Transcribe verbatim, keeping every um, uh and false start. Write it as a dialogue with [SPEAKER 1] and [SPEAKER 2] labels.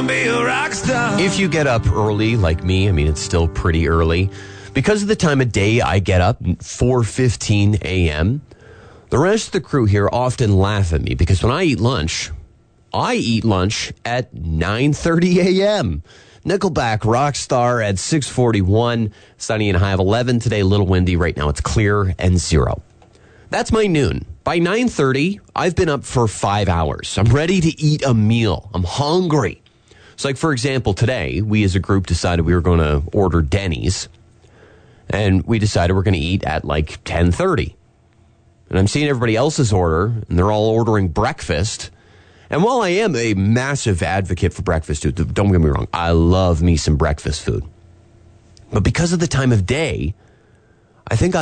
[SPEAKER 1] be a rock star.
[SPEAKER 2] If you get up early like me, I mean, it's still pretty early. Because of the time of day I get up, four fifteen a.m., the rest of the crew here often laugh at me because when I eat lunch, I eat lunch at nine thirty a.m. Nickelback Rockstar at six forty-one. Sunny and a high of eleven. Today, a little windy. Right now, it's clear and zero. That's my noon. By nine thirty, I've been up for five hours. I'm ready to eat a meal. I'm hungry. So, like, for example, today, we as a group decided we were going to order Denny's. And we decided we're going to eat at, like, ten thirty. And I'm seeing everybody else's order, and they're all ordering breakfast. And while I am a massive advocate for breakfast food, don't get me wrong, I love me some breakfast food. But because of the time of day, I think